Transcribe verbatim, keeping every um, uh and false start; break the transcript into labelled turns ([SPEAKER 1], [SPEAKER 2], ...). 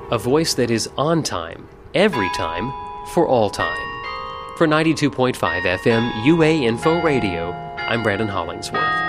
[SPEAKER 1] A voice that is on time, every time, for all time. For ninety-two point five F M U A Info Radio, I'm Brandon Hollingsworth.